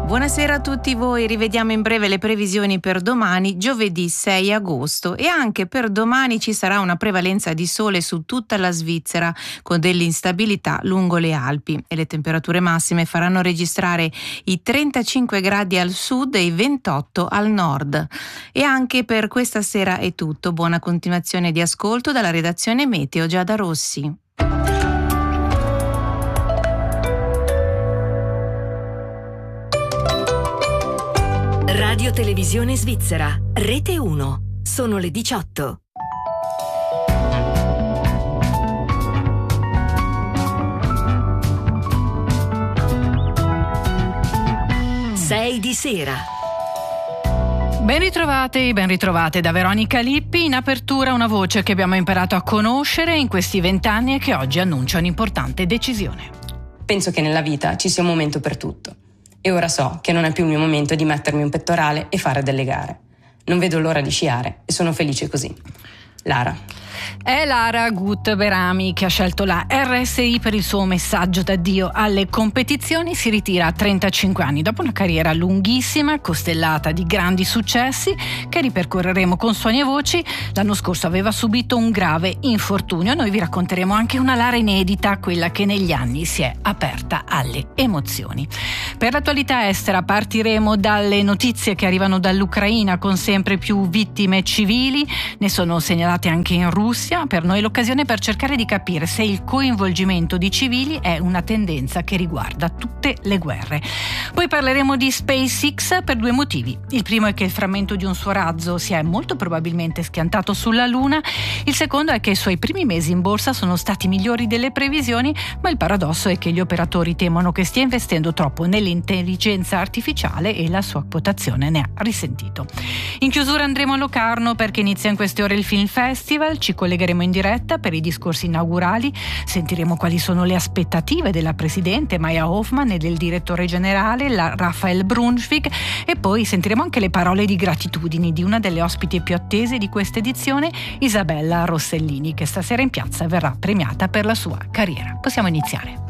Buonasera a tutti voi, rivediamo in breve le previsioni per domani, giovedì 6 agosto, e anche per domani ci sarà una prevalenza di sole su tutta la Svizzera con dell'instabilità lungo le Alpi e le temperature massime faranno registrare i 35 gradi al sud e i 28 al nord. E anche per questa sera è tutto, buona continuazione di ascolto dalla redazione Meteo Giada Rossi. Radio Televisione Svizzera, Rete 1. Sono le 18. Sei di sera. Ben ritrovate da Veronica Lippi. In apertura una voce che abbiamo imparato a conoscere in questi 20 anni e che oggi annuncia un'importante decisione. Penso che nella vita ci sia un momento per tutto. E ora so che non è più il mio momento di mettermi un pettorale e fare delle gare. Non vedo l'ora di sciare e sono felice così. Lara. È Lara Gut-Berami che ha scelto la RSI per il suo messaggio d'addio alle competizioni. Si ritira a 35 anni dopo una carriera lunghissima, costellata di grandi successi che ripercorreremo con suoni e voci. L'anno scorso aveva subito un grave infortunio. Noi vi racconteremo anche una Lara inedita, quella che negli anni si è aperta alle emozioni. Per l'attualità estera partiremo dalle notizie che arrivano dall'Ucraina con sempre più vittime civili. Ne sono segnalate anche in Russia. Per noi l'occasione per cercare di capire se il coinvolgimento di civili è una tendenza che riguarda tutte le guerre. Poi parleremo di SpaceX per due motivi. Il primo è che il frammento di un suo razzo si è molto probabilmente schiantato sulla Luna. Il secondo è che i suoi primi mesi in borsa sono stati migliori delle previsioni, ma il paradosso è che gli operatori temono che stia investendo troppo nell'intelligenza artificiale e la sua quotazione ne ha risentito. In chiusura andremo a Locarno perché inizia in queste ore il Film Festival. Ci collegheremo in diretta per i discorsi inaugurali, sentiremo quali sono le aspettative della presidente Maya Hoffman e del direttore generale Raphael Brunsvig, e poi sentiremo anche le parole di gratitudini di una delle ospiti più attese di questa edizione, Isabella Rossellini, che stasera in piazza verrà premiata per la sua carriera. Possiamo iniziare.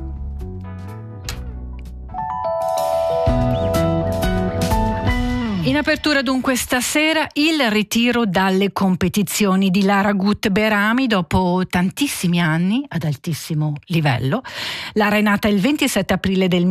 In apertura dunque stasera il ritiro dalle competizioni di Lara Gut-Berami dopo tantissimi anni ad altissimo livello. Lara è nata il 27 aprile del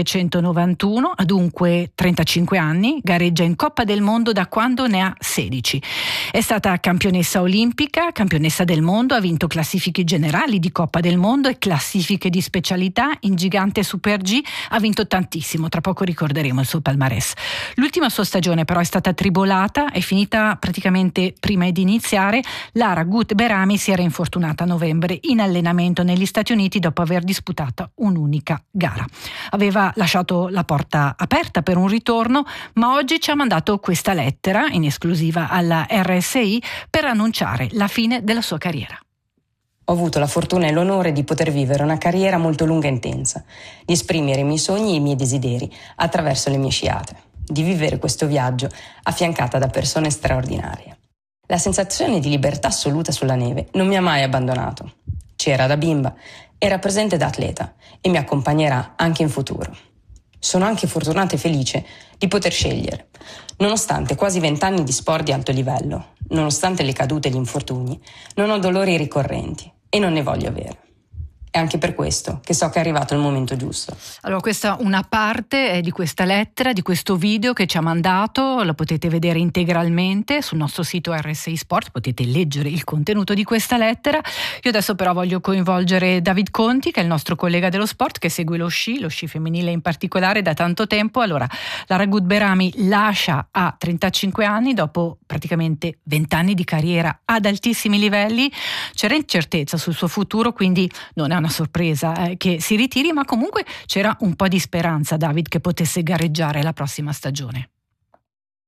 1991, ha dunque 35 anni, gareggia in Coppa del Mondo da quando ne ha 16. È stata campionessa olimpica, campionessa del mondo, ha vinto classifiche generali di Coppa del Mondo e classifiche di specialità in gigante Super G, ha vinto tantissimo, tra poco ricorderemo il suo palmarès. L'ultima sua stagione però è stata tribolata, è finita praticamente prima di iniziare. Lara Gut-Berami si era infortunata a novembre in allenamento negli Stati Uniti dopo aver disputato un'unica gara. Aveva lasciato la porta aperta per un ritorno, ma oggi ci ha mandato questa lettera in esclusiva alla RSI per annunciare la fine della sua carriera. Ho avuto la fortuna e l'onore di poter vivere una carriera molto lunga e intensa, di esprimere i miei sogni e i miei desideri attraverso le mie sciate, di vivere questo viaggio affiancata da persone straordinarie. La sensazione di libertà assoluta sulla neve non mi ha mai abbandonato. C'era da bimba, era presente da atleta e mi accompagnerà anche in futuro. Sono anche fortunata e felice di poter scegliere. Nonostante quasi 20 anni di sport di alto livello, nonostante le cadute e gli infortuni, non ho dolori ricorrenti e non ne voglio avere. È anche per questo che so che è arrivato il momento giusto. Allora, questa una parte è di questa lettera, di questo video che ci ha mandato, lo potete vedere integralmente sul nostro sito RSI Sport, potete leggere il contenuto di questa lettera. Io adesso però voglio coinvolgere David Conti, che è il nostro collega dello sport, che segue lo sci femminile in particolare da tanto tempo. Allora, Lara Gut-Berami lascia a 35 anni dopo praticamente 20 anni di carriera ad altissimi livelli. C'era incertezza sul suo futuro, quindi non è una sorpresa che si ritiri, ma comunque c'era un po' di speranza, David, che potesse gareggiare la prossima stagione.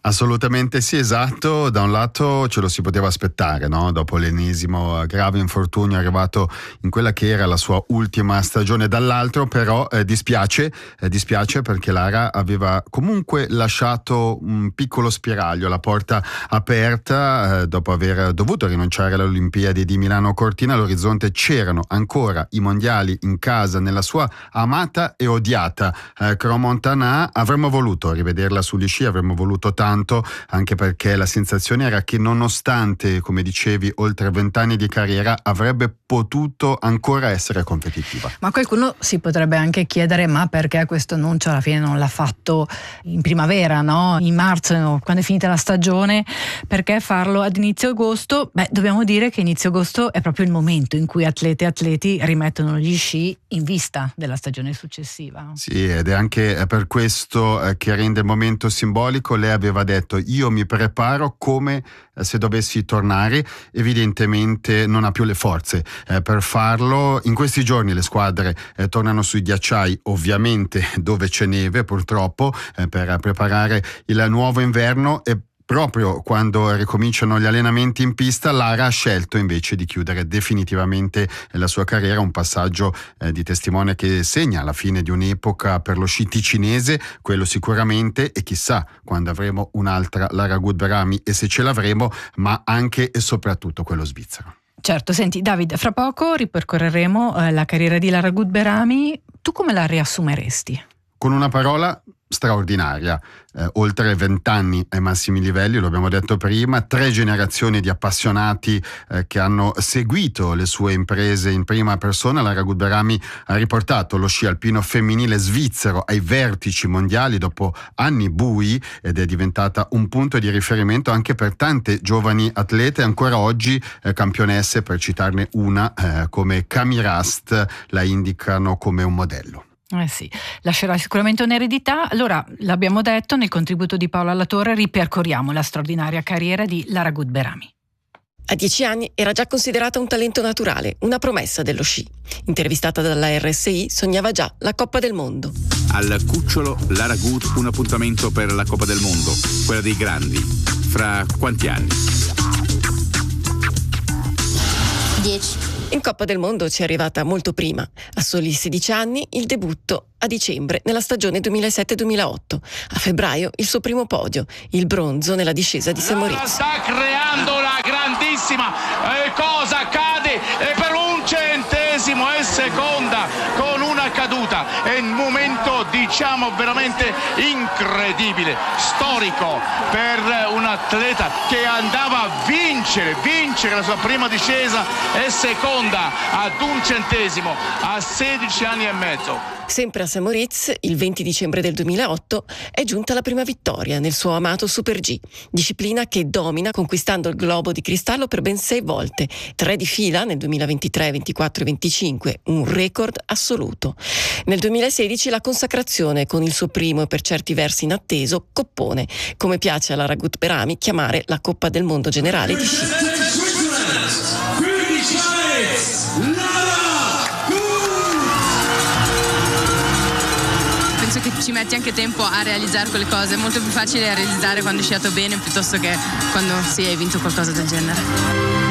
Assolutamente sì, esatto. Da un lato ce lo si poteva aspettare, no? Dopo l'ennesimo grave infortunio arrivato in quella che era la sua ultima stagione, dall'altro però dispiace perché Lara aveva comunque lasciato un piccolo spiraglio, la porta aperta, dopo aver dovuto rinunciare alle Olimpiadi di Milano Cortina. All'orizzonte c'erano ancora i mondiali in casa nella sua amata e odiata Crans-Montana. Avremmo voluto rivederla sugli sci, avremmo voluto tanto, anche perché la sensazione era che nonostante, come dicevi, oltre 20 anni di carriera, avrebbe potuto ancora essere competitiva. Ma qualcuno si potrebbe anche chiedere: ma perché questo annuncio alla fine non l'ha fatto in primavera, no? In marzo, no? Quando è finita la stagione, perché farlo ad inizio agosto? Dobbiamo dire che inizio agosto è proprio il momento in cui atlete e atleti rimettono gli sci in vista della stagione successiva. Sì, ed è anche per questo che rende il momento simbolico. Lei aveva detto: io mi preparo come se dovessi tornare. Evidentemente non ha più le forze per farlo. In questi giorni le squadre tornano sui ghiacciai, ovviamente dove c'è neve purtroppo, per preparare il nuovo inverno, e proprio quando ricominciano gli allenamenti in pista, Lara ha scelto invece di chiudere definitivamente la sua carriera, un passaggio di testimone che segna la fine di un'epoca per lo sci ticinese, quello sicuramente, e chissà quando avremo un'altra Lara Gut-Berami, e se ce l'avremo, ma anche e soprattutto quello svizzero. Certo, senti David, fra poco ripercorreremo la carriera di Lara Gut-Berami. Tu come la riassumeresti? Con una parola: straordinaria. Oltre 20 anni ai massimi livelli, lo abbiamo detto prima, 3 generazioni di appassionati che hanno seguito le sue imprese in prima persona. Lara Gut-Berami ha riportato lo sci alpino femminile svizzero ai vertici mondiali dopo anni bui, ed è diventata un punto di riferimento anche per tante giovani atlete, ancora oggi campionesse, per citarne una come Cami Rast la indicano come un modello. Sì, lascerà sicuramente un'eredità. Allora, l'abbiamo detto, nel contributo di Paola Latorre ripercorriamo la straordinaria carriera di Lara Gut-Berami. A 10 anni era già considerata un talento naturale, una promessa dello sci. Intervistata dalla RSI, sognava già la Coppa del Mondo. Al cucciolo Lara Gut un appuntamento per la Coppa del Mondo, quella dei grandi. Fra quanti anni? 10. In Coppa del Mondo ci è arrivata molto prima. A soli 16 anni il debutto a dicembre nella stagione 2007-2008. A febbraio il suo primo podio, il bronzo nella discesa di Saint-Moritz. Sta creando la grandissima cosa accade, e per un centesimo è seconda con una caduta. È un momento, diciamo, veramente incredibile, storico per un atleta che andava a vincere la sua prima discesa, è seconda ad un centesimo a 16 anni e mezzo. Sempre a Saint-Moritz, il 20 dicembre del 2008, è giunta la prima vittoria nel suo amato Super G, disciplina che domina conquistando il globo di cristallo per ben 6 volte, 3 di fila nel 2023, 24 e 25, un record assoluto. Nel 2016 la consacrazione con il suo primo e per certi versi inatteso coppone, come piace a Lara Gut-Berami chiamare la Coppa del Mondo generale di sci. Penso che ci metti anche tempo a realizzare quelle cose, è molto più facile a realizzare quando hai sciato bene piuttosto che quando hai vinto qualcosa del genere.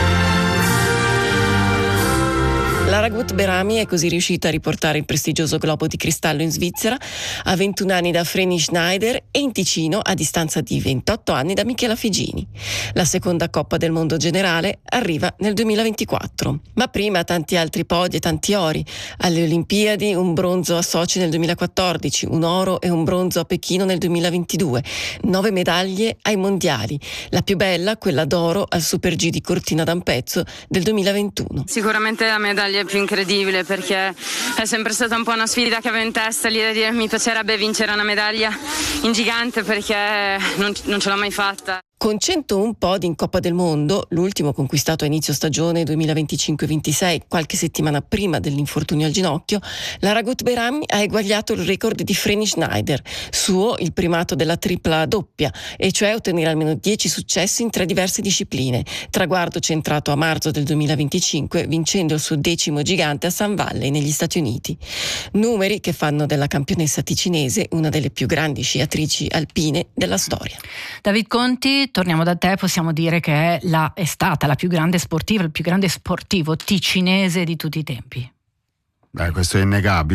Lara Gut-Berami è così riuscita a riportare il prestigioso globo di cristallo in Svizzera a 21 anni da Vreni Schneider e in Ticino a distanza di 28 anni da Michela Figini. La seconda Coppa del Mondo generale arriva nel 2024. Ma prima tanti altri podi e tanti ori. Alle Olimpiadi un bronzo a Sochi nel 2014, un oro e un bronzo a Pechino nel 2022, 9 medaglie ai mondiali. La più bella, quella d'oro al Super G di Cortina d'Ampezzo del 2021. Sicuramente la medaglia è più incredibile perché è sempre stata un po' una sfida che avevo in testa, lì da dire mi piacerebbe vincere una medaglia in gigante perché non ce l'ho mai fatta. Con 101 podi in Coppa del Mondo, l'ultimo conquistato a inizio stagione 2025-26, qualche settimana prima dell'infortunio al ginocchio, Lara Gut-Behrami ha eguagliato il record di Vreni Schneider, suo il primato della tripla doppia, e cioè ottenere almeno 10 successi in 3 diverse discipline, traguardo centrato a marzo del 2025, vincendo il suo 10° gigante a Sun Valley negli Stati Uniti. Numeri che fanno della campionessa ticinese una delle più grandi sciatrici alpine della storia. David Conti, torniamo da te, possiamo dire che è stata la più grande sportiva, il più grande sportivo ticinese di tutti i tempi. Questo è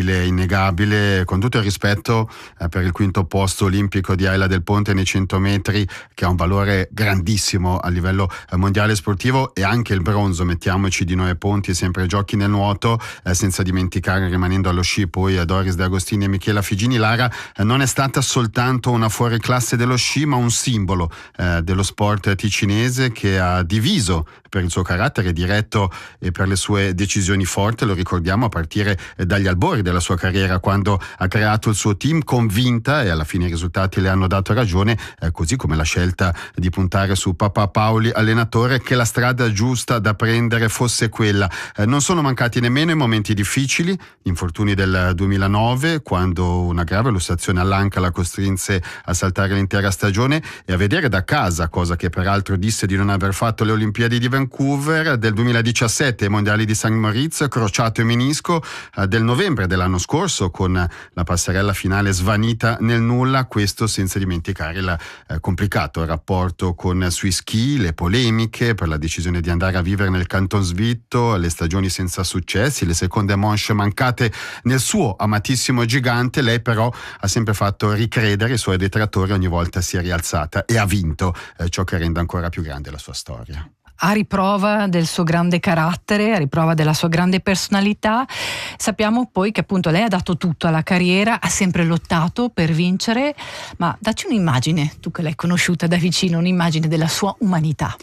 innegabile, con tutto il rispetto per il 5° posto olimpico di Ayla del Ponte nei 100 metri, che ha un valore grandissimo a livello mondiale sportivo, e anche il bronzo, mettiamoci, di Noè Ponti, sempre ai giochi nel nuoto, senza dimenticare, rimanendo allo sci, poi Doris De Agostini e Michela Figini. Lara non è stata soltanto una fuoriclasse dello sci, ma un simbolo dello sport ticinese, che ha diviso per il suo carattere diretto e per le sue decisioni forti. Lo ricordiamo a partire dagli albori della sua carriera, quando ha creato il suo team convinta, e alla fine i risultati le hanno dato ragione, così come la scelta di puntare su Papà Paoli allenatore, che la strada giusta da prendere fosse quella. Non sono mancati nemmeno i momenti difficili, gli infortuni del 2009, quando una grave lussazione all'anca la costrinse a saltare l'intera stagione e a vedere da casa, cosa che peraltro disse di non aver fatto le Olimpiadi di Vancouver, del 2017 ai Mondiali di St. Moritz, crociato e menisco, del novembre dell'anno scorso, con la passerella finale svanita nel nulla. Questo senza dimenticare il complicato rapporto con sui ski, le polemiche per la decisione di andare a vivere nel Canton Svitto, le stagioni senza successi, le seconde manche mancate nel suo amatissimo gigante. Lei però ha sempre fatto ricredere i suoi detrattori, ogni volta si è rialzata e ha vinto, ciò che rende ancora più grande la sua storia. A riprova del suo grande carattere, a riprova della sua grande personalità. Sappiamo poi che appunto lei ha dato tutto alla carriera, ha sempre lottato per vincere, ma dacci un'immagine, tu che l'hai conosciuta da vicino, un'immagine della sua umanità.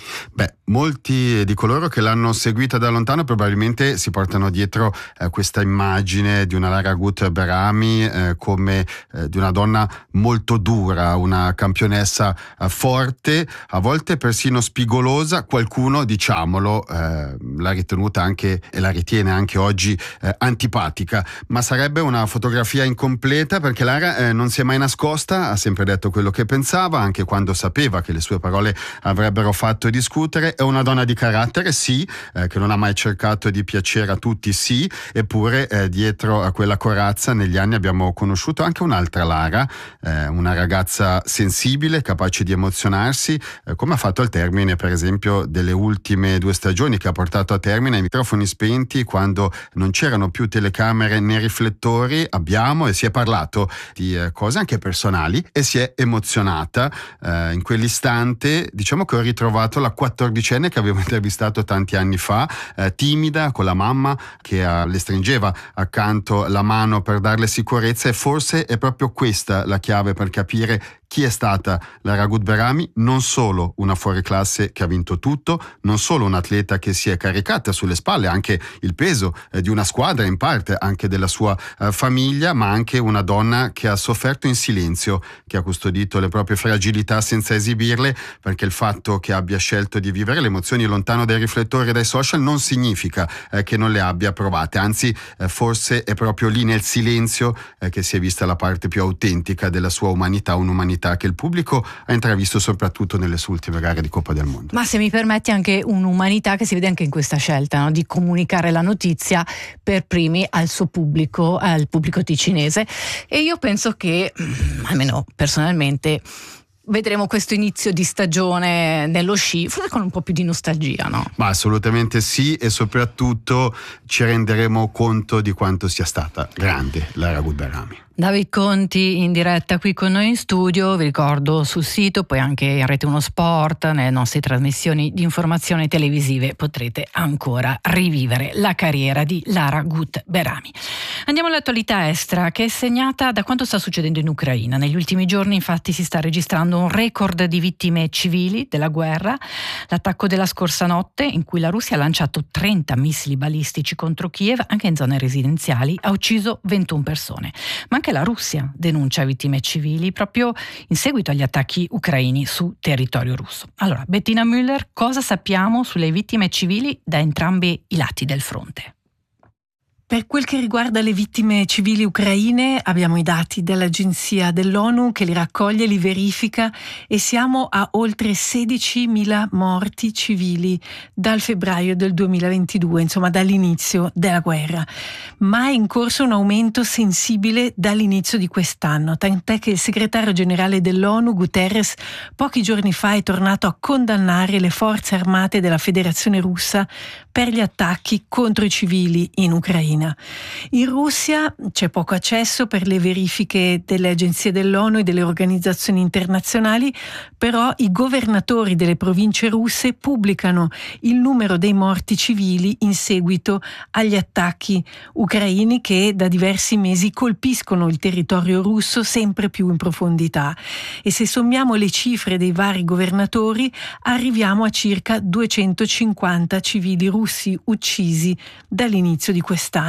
Molti di coloro che l'hanno seguita da lontano probabilmente si portano dietro questa immagine di una Lara Gut-Behrami come di una donna molto dura, una campionessa forte, a volte persino spigolosa. Qualcuno, diciamolo, l'ha ritenuta anche e la ritiene anche oggi antipatica, ma sarebbe una fotografia incompleta, perché Lara non si è mai nascosta, ha sempre detto quello che pensava, anche quando sapeva che le sue parole avrebbero fatto discutere. È una donna di carattere, sì, che non ha mai cercato di piacere a tutti, sì, eppure dietro a quella corazza negli anni abbiamo conosciuto anche un'altra Lara, una ragazza sensibile, capace di emozionarsi, come ha fatto al termine per esempio delle ultime 2 stagioni, che ha portato a termine ai microfoni spenti, quando non c'erano più telecamere né riflettori. Abbiamo e si è parlato di cose anche personali e si è emozionata. In quell'istante diciamo che ho ritrovato la 14enne che avevo intervistato tanti anni fa, timida, con la mamma che le stringeva accanto la mano per darle sicurezza, e forse è proprio questa la chiave per capire chi è stata Lara Gut-Behrami. Non solo una fuoriclasse che ha vinto tutto, non solo un'atleta che si è caricata sulle spalle anche il peso di una squadra, in parte anche della sua famiglia, ma anche una donna che ha sofferto in silenzio, che ha custodito le proprie fragilità senza esibirle, perché il fatto che abbia scelto di vivere le emozioni lontano dai riflettori e dai social non significa che non le abbia provate, anzi forse è proprio lì nel silenzio che si è vista la parte più autentica della sua umanità, un'umanità che il pubblico ha intravisto soprattutto nelle sue ultime gare di Coppa del Mondo. Ma se mi permetti, anche un'umanità che si vede anche in questa scelta, no? Di comunicare la notizia per primi al suo pubblico, al pubblico ticinese. E io penso che, almeno personalmente, vedremo questo inizio di stagione nello sci forse con un po' più di nostalgia, no? Ma assolutamente sì, e soprattutto ci renderemo conto di quanto sia stata grande Lara Gut-Behrami. David Conti in diretta qui con noi in studio, vi ricordo sul sito, poi anche in Rete 1 Sport, nelle nostre trasmissioni di informazione televisive potrete ancora rivivere la carriera di Lara Gut-Behrami. Andiamo all'attualità estera, che è segnata da quanto sta succedendo in Ucraina. Negli ultimi giorni infatti si sta registrando un record di vittime civili della guerra. L'attacco della scorsa notte, in cui la Russia ha lanciato 30 missili balistici contro Kiev, anche in zone residenziali, ha ucciso 21 persone. Ma anche la Russia denuncia vittime civili proprio in seguito agli attacchi ucraini su territorio russo. Allora, Bettina Müller, cosa sappiamo sulle vittime civili da entrambi i lati del fronte? Per quel che riguarda le vittime civili ucraine, abbiamo i dati dell'Agenzia dell'ONU che li raccoglie, li verifica, e siamo a oltre 16.000 morti civili dal febbraio del 2022, insomma dall'inizio della guerra. Ma è in corso un aumento sensibile dall'inizio di quest'anno, tant'è che il segretario generale dell'ONU, Guterres, pochi giorni fa è tornato a condannare le forze armate della Federazione Russa per gli attacchi contro i civili in Ucraina. In Russia c'è poco accesso per le verifiche delle agenzie dell'ONU e delle organizzazioni internazionali, però i governatori delle province russe pubblicano il numero dei morti civili in seguito agli attacchi ucraini che da diversi mesi colpiscono il territorio russo sempre più in profondità. E se sommiamo le cifre dei vari governatori arriviamo a circa 250 civili russi uccisi dall'inizio di quest'anno.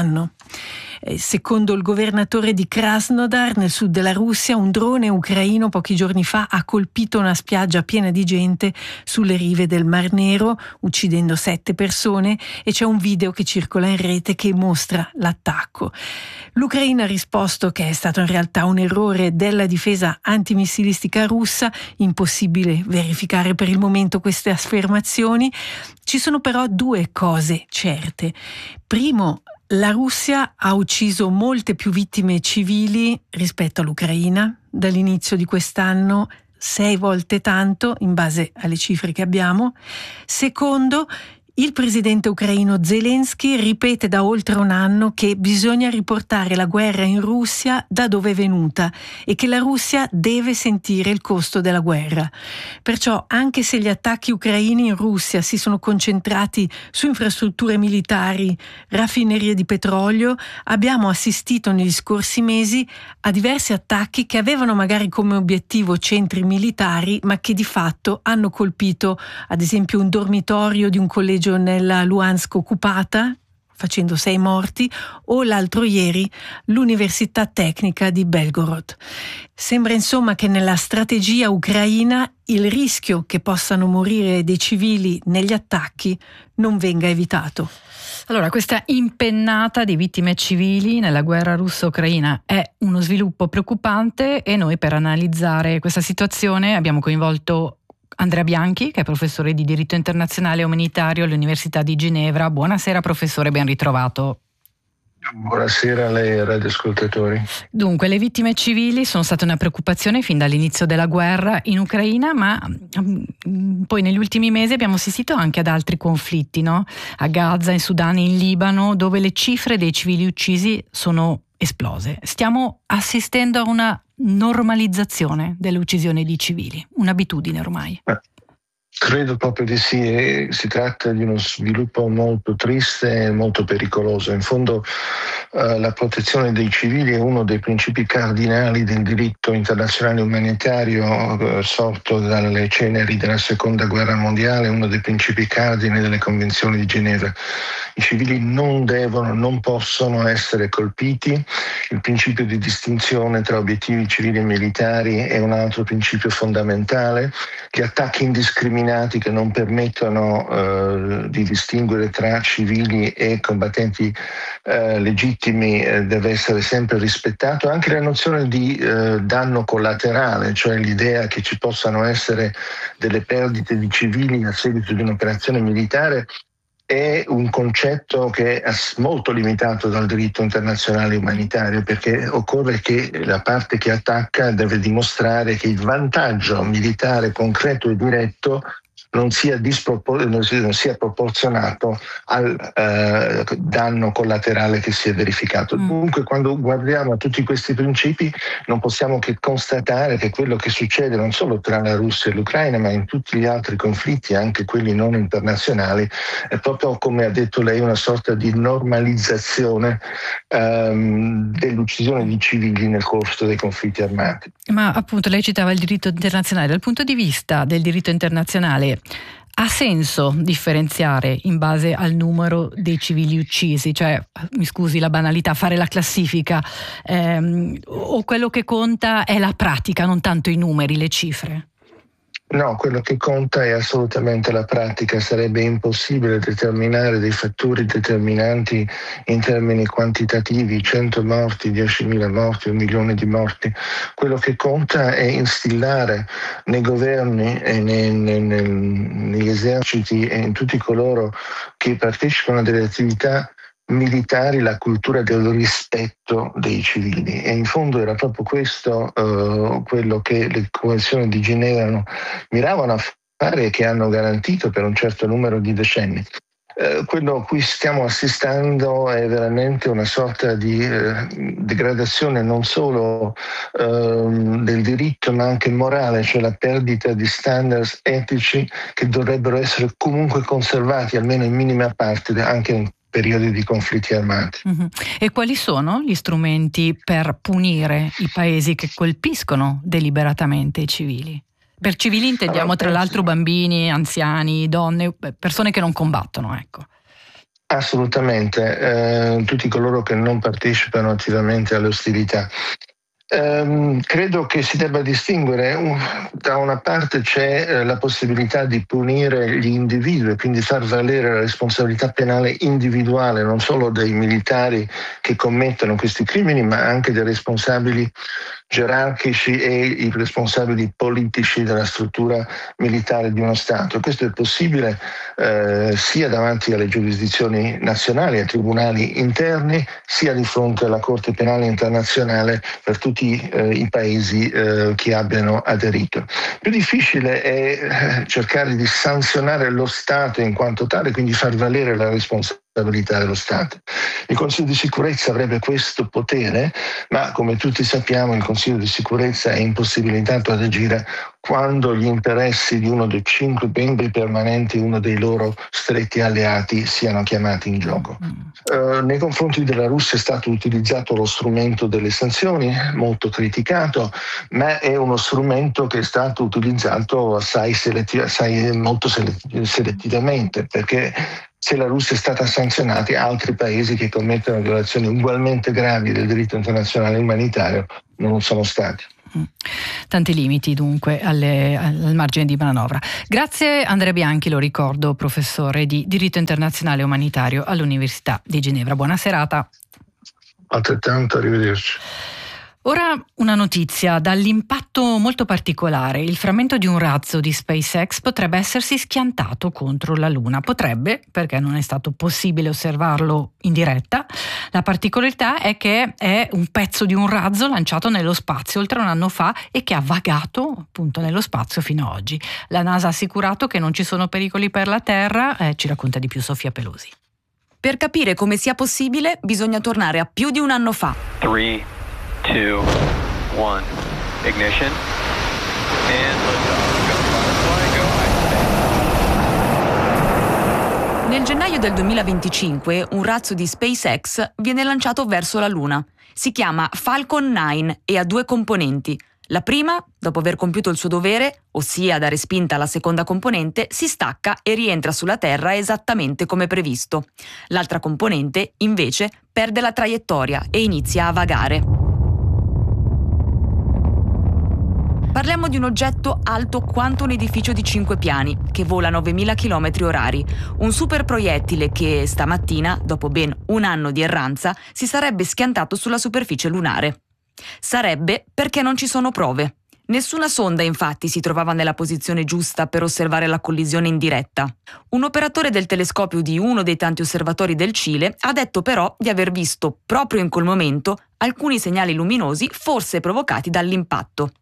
Secondo il governatore di Krasnodar, nel sud della Russia, un drone ucraino pochi giorni fa ha colpito una spiaggia piena di gente sulle rive del Mar Nero, uccidendo 7 persone, e c'è un video che circola in rete che mostra l'attacco. L'Ucraina ha risposto che è stato in realtà un errore della difesa antimissilistica russa, impossibile verificare per il momento queste affermazioni. Ci sono però 2 cose certe. Primo, la Russia ha ucciso molte più vittime civili rispetto all'Ucraina dall'inizio di quest'anno, 6 volte tanto in base alle cifre che abbiamo. Secondo, il presidente ucraino Zelensky ripete da oltre un anno che bisogna riportare la guerra in Russia da dove è venuta e che la Russia deve sentire il costo della guerra. Perciò, anche se gli attacchi ucraini in Russia si sono concentrati su infrastrutture militari, raffinerie di petrolio, abbiamo assistito negli scorsi mesi a diversi attacchi che avevano magari come obiettivo centri militari, ma che di fatto hanno colpito, ad esempio, un dormitorio di un collegio nella Luhansk occupata, facendo 6 morti, o l'altro ieri l'Università Tecnica di Belgorod. Sembra insomma che nella strategia ucraina il rischio che possano morire dei civili negli attacchi non venga evitato. Allora, questa impennata di vittime civili nella guerra russo-ucraina è uno sviluppo preoccupante, e noi per analizzare questa situazione abbiamo coinvolto Andrea Bianchi, che è professore di diritto internazionale e umanitario all'Università di Ginevra. Buonasera professore, ben ritrovato. Buonasera a lei e radioascoltatori. Dunque, le vittime civili sono state una preoccupazione fin dall'inizio della guerra in Ucraina, ma poi negli ultimi mesi abbiamo assistito anche ad altri conflitti, no? A Gaza, in Sudan, in Libano, dove le cifre dei civili uccisi sono esplose. Stiamo assistendo a una normalizzazione delle uccisioni di civili, un'abitudine ormai. Credo proprio di sì, si tratta di uno sviluppo molto triste e molto pericoloso. In fondo la protezione dei civili è uno dei principi cardinali del diritto internazionale umanitario sorto dalle ceneri della Seconda Guerra Mondiale, uno dei principi cardine delle Convenzioni di Ginevra. I civili non possono essere colpiti. Il principio di distinzione tra obiettivi civili e militari è un altro principio fondamentale. Gli attacchi indiscriminati che non permettono di distinguere tra civili e combattenti legittimi deve essere sempre rispettato. Anche la nozione di danno collaterale, cioè l'idea che ci possano essere delle perdite di civili a seguito di un'operazione militare, è un concetto che è molto limitato dal diritto internazionale umanitario, perché occorre che la parte che attacca deve dimostrare che il vantaggio militare concreto e diretto non sia proporzionato al danno collaterale che si è verificato. Dunque, quando guardiamo a tutti questi principi, non possiamo che constatare che quello che succede non solo tra la Russia e l'Ucraina, ma in tutti gli altri conflitti, anche quelli non internazionali, è proprio, come ha detto lei, una sorta di normalizzazione dell'uccisione di civili nel corso dei conflitti armati. Ma appunto lei citava il diritto internazionale. Dal punto di vista del diritto internazionale, ha senso differenziare in base al numero dei civili uccisi? Cioè, mi scusi la banalità, fare la classifica, o quello che conta è la pratica, non tanto i numeri, le cifre? No, quello che conta è assolutamente la pratica. Sarebbe impossibile determinare dei fattori determinanti in termini quantitativi, 100 morti, 10.000 morti, 1 milione di morti. Quello che conta è instillare nei governi e negli eserciti e in tutti coloro che partecipano a delle attività militari la cultura del rispetto dei civili, e in fondo era proprio questo quello che le convenzioni di Ginevra miravano a fare e che hanno garantito per un certo numero di decenni. Quello a cui stiamo assistendo è veramente una sorta di degradazione non solo del diritto ma anche morale, cioè la perdita di standards etici che dovrebbero essere comunque conservati almeno in minima parte anche in periodi di conflitti armati. E quali sono gli strumenti per punire i paesi che colpiscono deliberatamente i civili? Per civili intendiamo tra l'altro bambini, anziani, donne, persone che non combattono, ecco. Assolutamente, tutti coloro che non partecipano attivamente alle ostilità. Credo che si debba distinguere, da una parte c'è la possibilità di punire gli individui, quindi far valere la responsabilità penale individuale non solo dei militari che commettono questi crimini, ma anche dei responsabili gerarchici e i responsabili politici della struttura militare di uno Stato. Questo è possibile sia davanti alle giurisdizioni nazionali, ai tribunali interni, sia di fronte alla Corte Penale Internazionale per tutti i paesi che abbiano aderito. Più difficile è cercare di sanzionare lo Stato in quanto tale, quindi far valere la responsabilità dello Stato. Il Consiglio di sicurezza avrebbe questo potere, ma come tutti sappiamo il Consiglio di sicurezza è impossibilitato ad agire quando gli interessi di uno dei 5 membri permanenti, uno dei loro stretti alleati, siano chiamati in gioco. Nei confronti della Russia è stato utilizzato lo strumento delle sanzioni, molto criticato, ma è uno strumento che è stato utilizzato molto selettivamente, perché se la Russia è stata sanzionata, altri paesi che commettono violazioni ugualmente gravi del diritto internazionale umanitario non sono stati. Tanti limiti dunque al margine di manovra. Grazie Andrea Bianchi, lo ricordo, professore di diritto internazionale umanitario all'Università di Ginevra. Buona serata. Altrettanto, arrivederci. Ora una notizia dall'impatto molto particolare. Il frammento di un razzo di SpaceX potrebbe essersi schiantato contro la Luna. Potrebbe, perché non è stato possibile osservarlo in diretta. La particolarità è che è un pezzo di un razzo lanciato nello spazio oltre un anno fa e che ha vagato appunto nello spazio fino ad oggi. La NASA ha assicurato che non ci sono pericoli per la Terra. Ci racconta di più Sofia Pelosi. Per capire come sia possibile bisogna tornare a più di un anno fa. 3, 2, 1, ignition, and Nel gennaio del 2025 un razzo di SpaceX viene lanciato verso la Luna. Si chiama Falcon 9 e ha 2 componenti. La prima, dopo aver compiuto il suo dovere, ossia dare spinta alla seconda componente, si stacca e rientra sulla Terra esattamente come previsto. L'altra componente, invece, perde la traiettoria e inizia a vagare. Parliamo di un oggetto alto quanto un edificio di 5 piani, che vola a 9.000 km/h, un superproiettile che stamattina, dopo ben un anno di erranza, si sarebbe schiantato sulla superficie lunare. Sarebbe perché non ci sono prove. Nessuna sonda infatti si trovava nella posizione giusta per osservare la collisione in diretta. Un operatore del telescopio di uno dei tanti osservatori del Cile ha detto però di aver visto proprio in quel momento alcuni segnali luminosi forse provocati dall'impatto.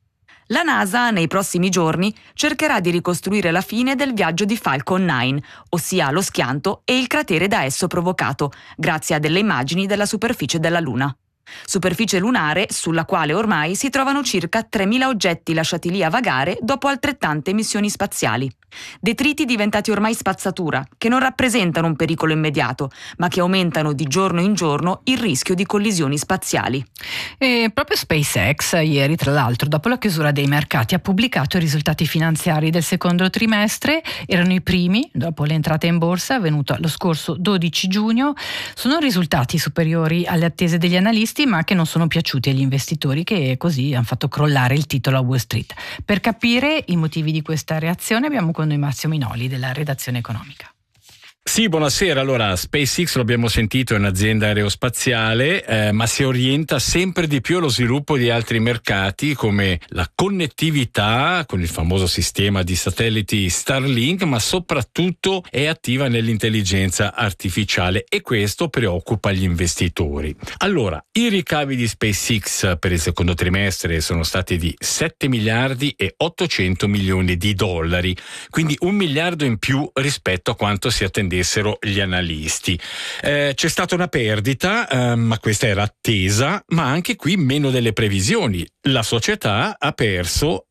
La NASA nei prossimi giorni cercherà di ricostruire la fine del viaggio di Falcon 9, ossia lo schianto e il cratere da esso provocato, grazie a delle immagini della superficie della Luna. Superficie lunare sulla quale ormai si trovano circa 3.000 oggetti lasciati lì a vagare dopo altrettante missioni spaziali. Detriti diventati ormai spazzatura, che non rappresentano un pericolo immediato, ma che aumentano di giorno in giorno il rischio di collisioni spaziali. E proprio SpaceX ieri, tra l'altro, dopo la chiusura dei mercati, ha pubblicato i risultati finanziari del secondo trimestre. Erano i primi dopo l'entrata in borsa avvenuta lo scorso 12 giugno. Sono risultati superiori alle attese degli analisti, ma che non sono piaciuti agli investitori, che così hanno fatto crollare il titolo a Wall Street. Per capire i motivi di questa reazione abbiamo con noi Marzio Minoli della redazione economica. Sì, buonasera. Allora, SpaceX, lo abbiamo sentito, è un'azienda aerospaziale, ma si orienta sempre di più allo sviluppo di altri mercati come la connettività con il famoso sistema di satelliti Starlink, ma soprattutto è attiva nell'intelligenza artificiale, e questo preoccupa gli investitori. Allora, i ricavi di SpaceX per il secondo trimestre sono stati di 7 miliardi e 800 milioni di dollari, quindi 1 miliardo in più rispetto a quanto si attendessero gli analisti. C'è stata una perdita, ma questa era attesa, ma anche qui meno delle previsioni. La società ha perso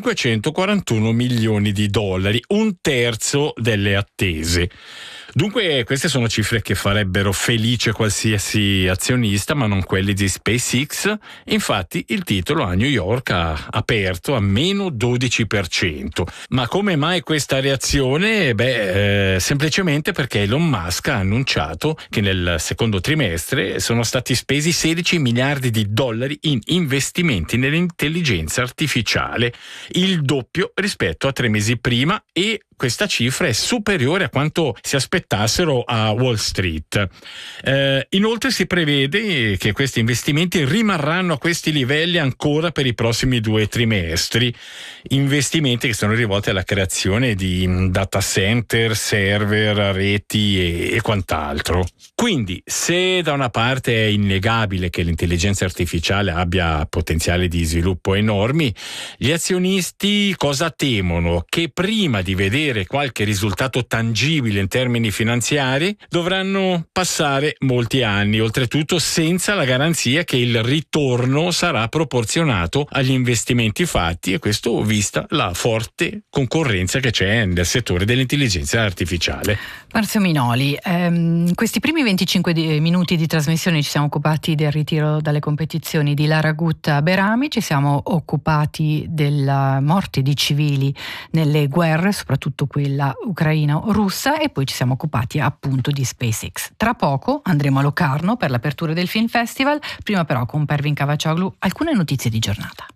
541 milioni di dollari, un terzo delle attese. Dunque queste sono cifre che farebbero felice qualsiasi azionista, ma non quelli di SpaceX. Infatti il titolo a New York ha aperto a meno 12%. Ma come mai questa reazione? Semplicemente perché Elon Musk ha annunciato che nel secondo trimestre sono stati spesi 16 miliardi di dollari in investimenti nell'intelligenza artificiale, il doppio rispetto a 3 mesi prima, e questa cifra è superiore a quanto si aspettassero a Wall Street. Inoltre si prevede che questi investimenti rimarranno a questi livelli ancora per i prossimi 2 trimestri, investimenti che sono rivolti alla creazione di data center, server, reti e quant'altro. Quindi, se da una parte è innegabile che l'intelligenza artificiale abbia potenziali di sviluppo enormi, gli azionisti cosa temono? Che prima di vedere qualche risultato tangibile in termini finanziari dovranno passare molti anni, oltretutto senza la garanzia che il ritorno sarà proporzionato agli investimenti fatti, e questo vista la forte concorrenza che c'è nel settore dell'intelligenza artificiale. Marzio Minoli, questi primi 25 minuti di trasmissione ci siamo occupati del ritiro dalle competizioni di Lara Gut Berami, ci siamo occupati della morte di civili nelle guerre, soprattutto quella ucraino-russa, e poi ci siamo occupati appunto di SpaceX. Tra poco andremo a Locarno per l'apertura del Film Festival, prima però con Pervin Cavaccioglu alcune notizie di giornata.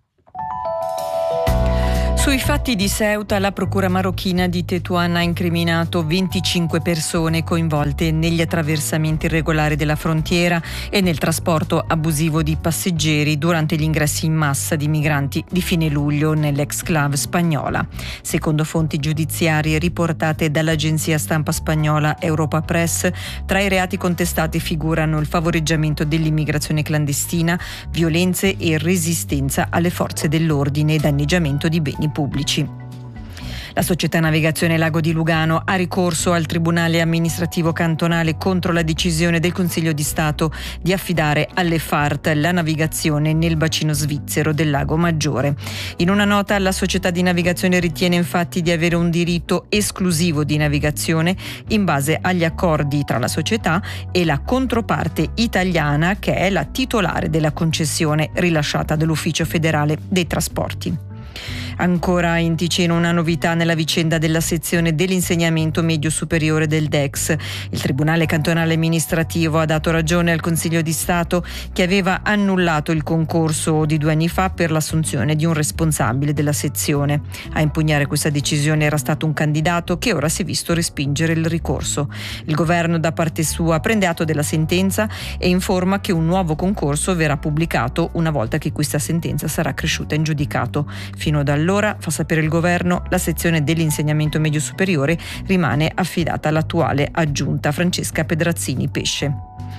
Sui fatti di Ceuta, la procura marocchina di Tetuan ha incriminato 25 persone coinvolte negli attraversamenti irregolari della frontiera e nel trasporto abusivo di passeggeri durante gli ingressi in massa di migranti di fine luglio nell'exclave spagnola. Secondo fonti giudiziarie riportate dall'agenzia stampa spagnola Europa Press, tra i reati contestati figurano il favoreggiamento dell'immigrazione clandestina, violenze e resistenza alle forze dell'ordine e danneggiamento di beni pubblici. La società Navigazione Lago di Lugano ha ricorso al Tribunale amministrativo cantonale contro la decisione del Consiglio di Stato di affidare alle FART la navigazione nel bacino svizzero del Lago Maggiore. In una nota, la società di navigazione ritiene infatti di avere un diritto esclusivo di navigazione in base agli accordi tra la società e la controparte italiana, che è la titolare della concessione rilasciata dall'Ufficio federale dei trasporti. Ancora in Ticino una novità nella vicenda della sezione dell'insegnamento medio superiore del DEX. Il Tribunale cantonale amministrativo ha dato ragione al Consiglio di Stato, che aveva annullato il concorso di 2 anni fa per l'assunzione di un responsabile della sezione. A impugnare questa decisione era stato un candidato che ora si è visto respingere il ricorso. Il governo da parte sua prende atto della sentenza e informa che un nuovo concorso verrà pubblicato una volta che questa sentenza sarà cresciuta in giudicato. Fino ad allora, fa sapere il governo, la sezione dell'insegnamento medio superiore rimane affidata all'attuale aggiunta Francesca Pedrazzini Pesce.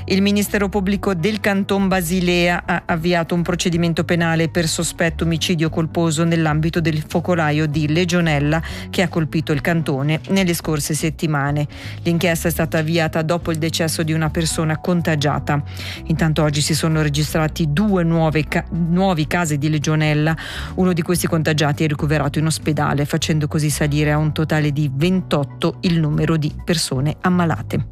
Il Ministero Pubblico del Canton Basilea ha avviato un procedimento penale per sospetto omicidio colposo nell'ambito del focolaio di Legionella che ha colpito il cantone nelle scorse settimane. L'inchiesta è stata avviata dopo il decesso di una persona contagiata. Intanto oggi si sono registrati 2 nuovi casi di Legionella. Uno di questi contagiati è ricoverato in ospedale, facendo così salire a un totale di 28 il numero di persone ammalate.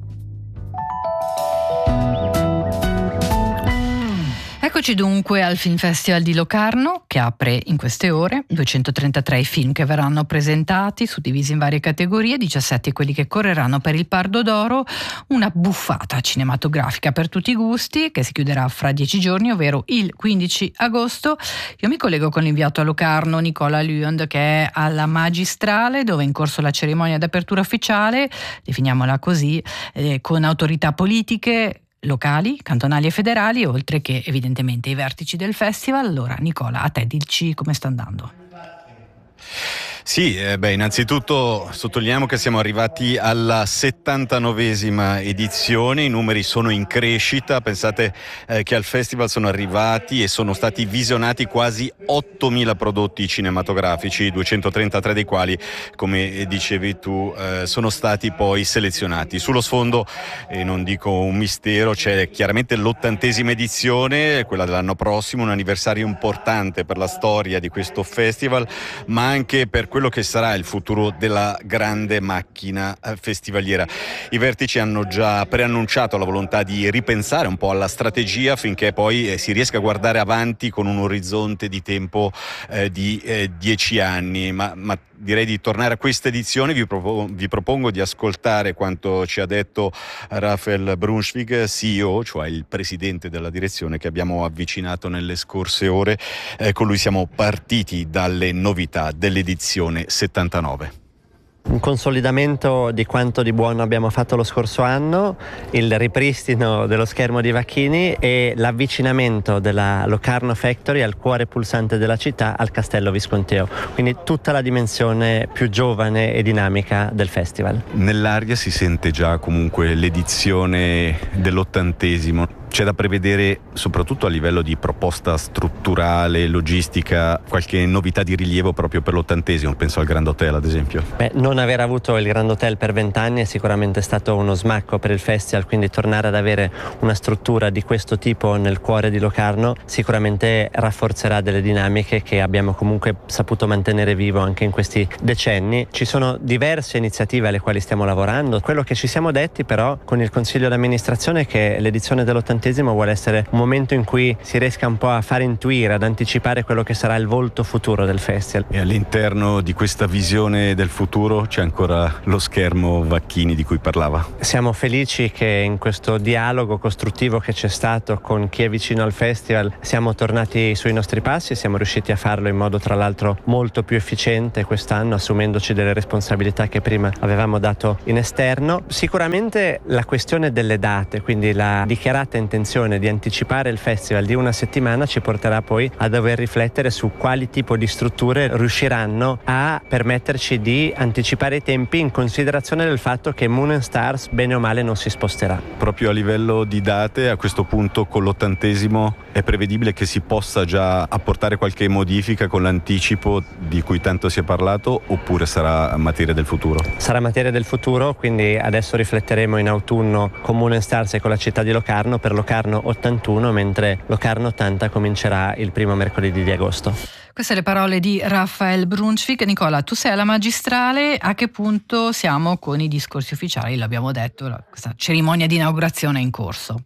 Eccoci dunque al Film Festival di Locarno, che apre in queste ore. 233 i film che verranno presentati, suddivisi in varie categorie, 17 quelli che correranno per il Pardo d'Oro, una buffata cinematografica per tutti i gusti che si chiuderà fra 10 giorni, ovvero il 15 agosto. Io mi collego con l'inviato a Locarno, Nicola Luyond, che è alla Magistrale, dove è in corso la cerimonia d'apertura ufficiale, definiamola così, con autorità politiche locali, cantonali e federali, oltre che evidentemente i vertici del festival. Allora Nicola, a te dici come sta andando. Sì, innanzitutto sottolineiamo che siamo arrivati alla 79esima edizione, i numeri sono in crescita, pensate che al festival sono arrivati e sono stati visionati quasi 8.000 prodotti cinematografici, 233 dei quali, come dicevi tu, sono stati poi selezionati. Sullo sfondo, e non dico un mistero, c'è chiaramente l'80esima edizione, quella dell'anno prossimo, un anniversario importante per la storia di questo festival, ma anche per quello che sarà il futuro della grande macchina festivaliera. I vertici hanno già preannunciato la volontà di ripensare un po' alla strategia affinché poi si riesca a guardare avanti con un orizzonte di tempo di 10 anni, ma direi di tornare a questa edizione. Vi propongo di ascoltare quanto ci ha detto Raphael Brunschwig, CEO, cioè il presidente della direzione che abbiamo avvicinato nelle scorse ore. Con lui siamo partiti dalle novità dell'edizione 79. Un consolidamento di quanto di buono abbiamo fatto lo scorso anno, il ripristino dello schermo di Vacchini e l'avvicinamento della Locarno Factory al cuore pulsante della città, al Castello Visconteo, quindi tutta la dimensione più giovane e dinamica del festival. Nell'aria si sente già comunque l'edizione dell'80esimo. C'è da prevedere, soprattutto a livello di proposta strutturale, logistica, qualche novità di rilievo proprio per l'80esimo, penso al Grand Hotel ad esempio. Non aver avuto il Grand Hotel per 20 anni è sicuramente stato uno smacco per il festival, quindi tornare ad avere una struttura di questo tipo nel cuore di Locarno sicuramente rafforzerà delle dinamiche che abbiamo comunque saputo mantenere vivo anche in questi decenni. Ci sono diverse iniziative alle quali stiamo lavorando. Quello che ci siamo detti però con il Consiglio d'amministrazione è che l'edizione dell'80esimo vuole essere un momento in cui si riesca un po' a far intuire, ad anticipare quello che sarà il volto futuro del festival. E all'interno di questa visione del futuro c'è ancora lo schermo Vacchini di cui parlava. Siamo felici che in questo dialogo costruttivo che c'è stato con chi è vicino al festival siamo tornati sui nostri passi e siamo riusciti a farlo in modo tra l'altro molto più efficiente quest'anno, assumendoci delle responsabilità che prima avevamo dato in esterno. Sicuramente la questione delle date, quindi la dichiarata intenzione di anticipare il festival di una settimana, ci porterà poi a dover riflettere su quali tipo di strutture riusciranno a permetterci di anticipare i tempi in considerazione del fatto che Moon and Stars bene o male non si sposterà. Proprio a livello di date, a questo punto con l'80esimo è prevedibile che si possa già apportare qualche modifica con l'anticipo di cui tanto si è parlato, oppure sarà materia del futuro? Sarà materia del futuro, quindi adesso rifletteremo in autunno con Moon and Stars e con la città di Locarno per Locarno 81, mentre Locarno 80 comincerà il primo mercoledì di agosto. Queste le parole di Raphael Brunschwig. Nicola, tu sei alla Magistrale, a che punto siamo con i discorsi ufficiali? L'abbiamo detto, questa cerimonia di inaugurazione è in corso.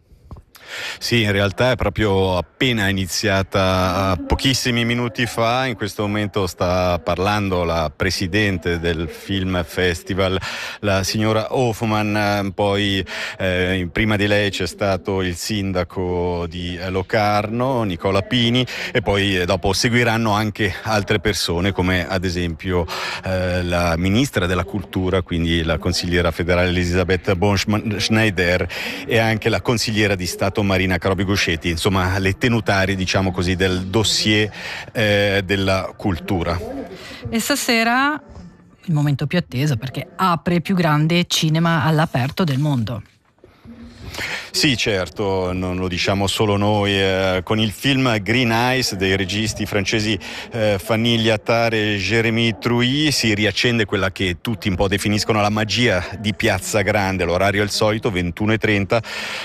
Sì, in realtà è proprio appena iniziata pochissimi minuti fa. In questo momento sta parlando la presidente del Film Festival, la signora Hoffman. Poi prima di lei c'è stato il sindaco di Locarno, Nicola Pini, e poi dopo seguiranno anche altre persone come ad esempio la ministra della cultura, quindi la consigliera federale Elisabeth Bonsch-Schneider, e anche la consigliera di Stato Marina Carobi-Guscetti, insomma le tenutarie, diciamo così, del dossier della cultura. E stasera il momento più atteso, perché apre il più grande cinema all'aperto del mondo. Sì, certo, non lo diciamo solo noi. Con il film Green Eyes dei registi francesi Fanny Liattard e Jérémy Trouy si riaccende quella che tutti un po' definiscono la magia di Piazza Grande. L'orario è il solito, 21:30.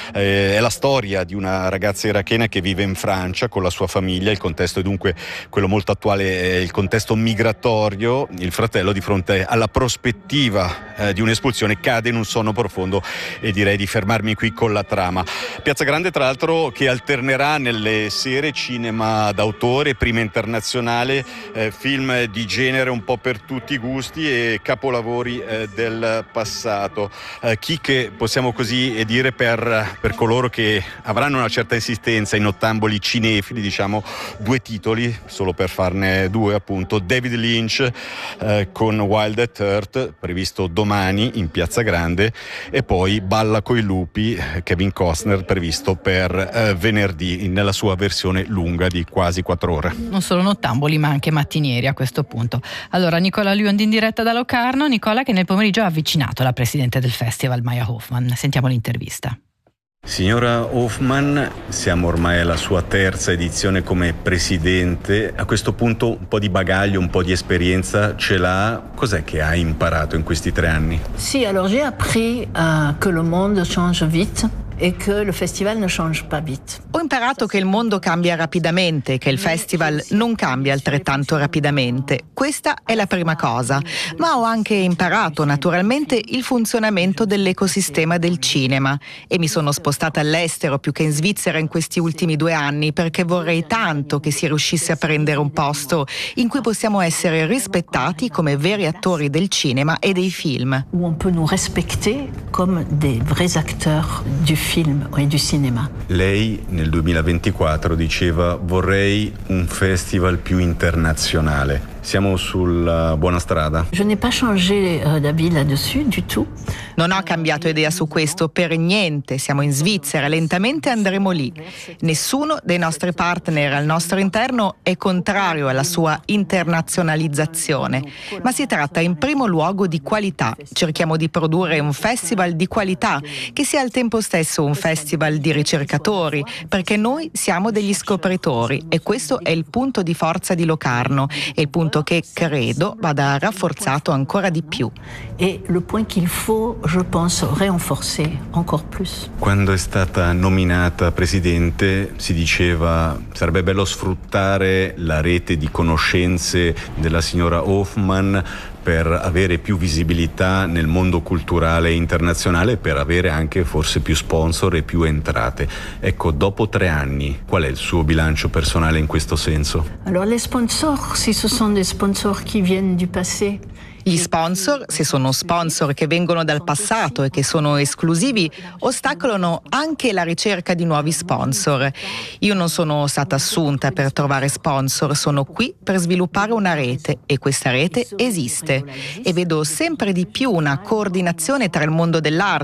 È la storia di una ragazza irachena che vive in Francia con la sua famiglia. Il contesto è dunque quello molto attuale, il contesto migratorio. Il fratello, di fronte alla prospettiva di un'espulsione, cade in un sonno profondo, e direi di fermarmi qui con la trama. Piazza Grande, tra l'altro, che alternerà nelle sere cinema d'autore, prima internazionale, film di genere un po' per tutti i gusti e capolavori del passato. Chicche, possiamo così dire, per coloro che avranno una certa insistenza in ottamboli cinefili, diciamo 2 titoli, solo per farne 2 appunto. David Lynch con Wild at Heart, previsto domani in Piazza Grande, e poi Balla coi lupi, Kevin Costner, previsto per venerdì nella sua versione lunga di quasi 4 ore. Non solo nottamboli ma anche mattinieri a questo punto. Allora, Nicola Lund in diretta da Locarno. Nicola, che nel pomeriggio ha avvicinato la presidente del festival, Maya Hoffman. Sentiamo l'intervista. Signora Hoffman, siamo ormai alla sua 3ª edizione come presidente. A questo punto un po' di bagaglio, un po' di esperienza ce l'ha. Cos'è che ha imparato in questi 3 anni? Sì, alors j'ai appris que le monde change vite et que le festival ne change pas vite. Ho imparato che il mondo cambia rapidamente e che il festival non cambia altrettanto rapidamente. Questa è la prima cosa, ma ho anche imparato naturalmente il funzionamento dell'ecosistema del cinema e mi sono spostata all'estero più che in Svizzera in questi ultimi 2 anni, perché vorrei tanto che si riuscisse a prendere un posto in cui possiamo essere rispettati come veri attori del cinema e dei film. Où on peut nous respecter comme des vrais acteurs du film e du cinema. Lei nel 2024 diceva: vorrei un festival più internazionale. Siamo sulla buona strada? Je n'ai pas changé d'avis là-dessus du tout. Non ho cambiato idea su questo per niente. Siamo in Svizzera, lentamente andremo lì. Nessuno dei nostri partner al nostro interno è contrario alla sua internazionalizzazione, ma si tratta in primo luogo di qualità. Cerchiamo di produrre un festival di qualità che sia al tempo stesso un festival di ricercatori, perché noi siamo degli scopritori e questo è il punto di forza di Locarno e il punto che credo vada rafforzato ancora di più. Et le point qu'il faut, je pense, renforcer encore plus. Quando è stata nominata presidente si diceva sarebbe bello sfruttare la rete di conoscenze della signora Hoffman per avere più visibilità nel mondo culturale internazionale, per avere anche forse più sponsor e più entrate. Ecco, dopo 3 anni, qual è il suo bilancio personale in questo senso? Alors les sponsors, si ce sont des sponsors qui viennent du passé. Gli sponsor, se sono sponsor che vengono dal passato e che sono esclusivi, ostacolano anche la ricerca di nuovi sponsor. Io non sono stata assunta per trovare sponsor, sono qui per sviluppare una rete e questa rete esiste e vedo sempre di più una coordinazione tra il mondo dell'arte